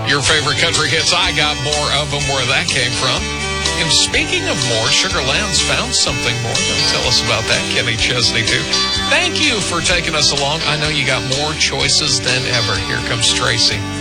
Your favorite country hits, I got more of them, where that came from. And speaking of more, Sugar Land's found something more. Tell us about that, Kenny Chesney, too. Thank you for taking us along. I know you got more choices than ever. Here comes Tracy.